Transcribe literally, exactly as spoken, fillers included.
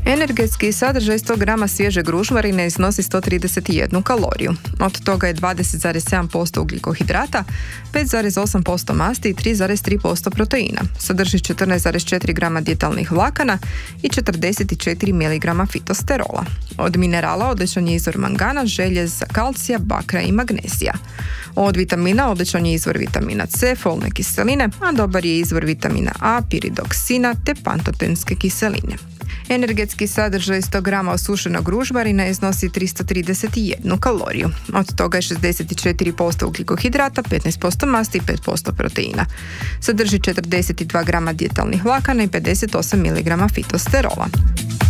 Energetski sadržaj sto grama svježe gružvarine iznosi sto trideset jednu kaloriju. Od toga je dvadeset zarez sedam posto ugljikohidrata, pet zarez osam posto masti i tri zarez tri posto proteina. Sadrži četrnaest zarez četiri grama djetalnih vlakana i četrdeset četiri miligrama fitosterola. Od minerala odličan je izvor mangana, željeza, kalcija, bakra i magnezija. Od vitamina odličan je izvor vitamina C, folne kiseline, a dobar je izvor vitamina A, piridoksina te pantotenske kiseline. Energetski sadržaj sto grama osušenog gružvarina iznosi tristo trideset jednu kaloriju. Od toga je šezdeset četiri posto ugljikohidrata, petnaest posto masti i pet posto proteina. Sadrži četrdeset dva grama djetalnih vlakana i pedeset osam miligrama fitosterola.